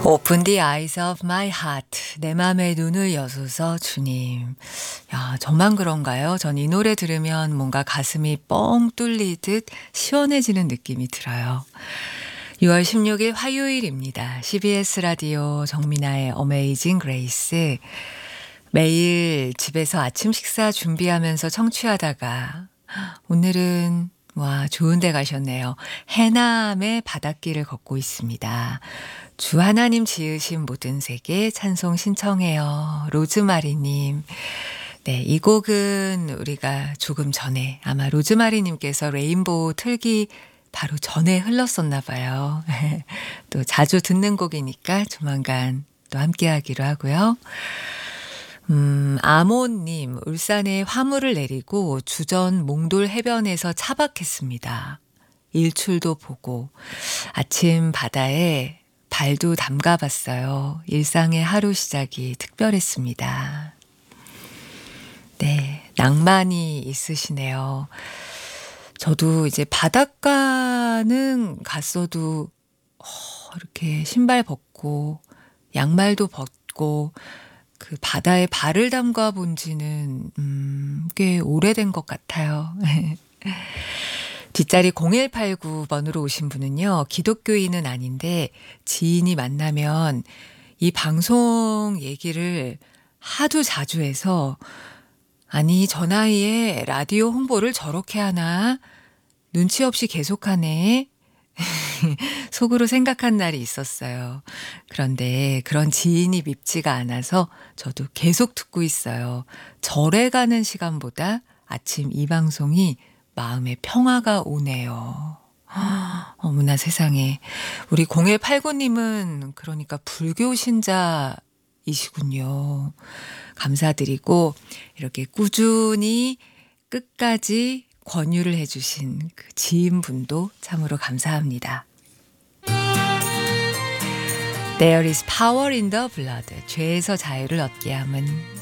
Open the eyes of my heart. 내 맘의 눈을 여소서 주님. 야, 저만 그런가요? 전 이 노래 들으면 뭔가 가슴이 뻥 뚫리듯 시원해지는 느낌이 들어요. 6월 16일 화요일입니다. CBS 라디오 정민아의 어메이징 그레이스. 매일 집에서 아침 식사 준비하면서 청취하다가 오늘은 좋은 데 가셨네요. 해남의 바닷길을 걷고 있습니다. 주 하나님 지으신 모든 세계 찬송 신청해요. 로즈마리님. 네, 이 곡은 우리가 조금 전에 아마 로즈마리님께서 레인보우 틀기 바로 전에 흘렀었나 봐요. 또 자주 듣는 곡이니까 조만간 또 함께 하기로 하고요. 아모님, 울산에 화물을 내리고 주전 몽돌 해변에서 차박했습니다. 일출도 보고 아침 바다에 발도 담가봤어요. 일상의 하루 시작이 특별했습니다. 네, 낭만이 있으시네요. 저도 이제 바닷가는 갔어도 이렇게 신발 벗고 양말도 벗고 그 바다에 발을 담가 본 지는 꽤 오래된 것 같아요. 뒷자리 0189번으로 오신 분은요. 기독교인은 아닌데 지인이 만나면 이 방송 얘기를 하도 자주 해서 아니 저 나이에 라디오 홍보를 저렇게 하나? 눈치 없이 계속하네. 속으로 생각한 날이 있었어요. 그런데 그런 지인이 밉지가 않아서 저도 계속 듣고 있어요. 절에 가는 시간보다 아침 이 방송이 마음에 평화가 오네요. 어머나 세상에. 우리 0189님은 그러니까 불교 신자이시군요. 감사드리고 이렇게 꾸준히 끝까지 권유를 해주신 그 지인분도 참으로 감사합니다. There is power in the blood. 죄에서 자유를 얻게 함은